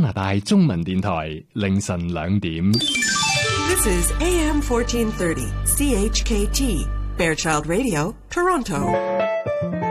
拿大中文電台凌晨2點。 This is AM 1430 CHKT Fairchild Radio, Toronto.